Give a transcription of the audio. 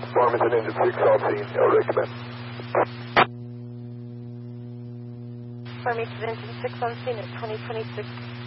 Farmington Engine 6 on scene. Recommend. Farmington Engine 6 on scene at 2026.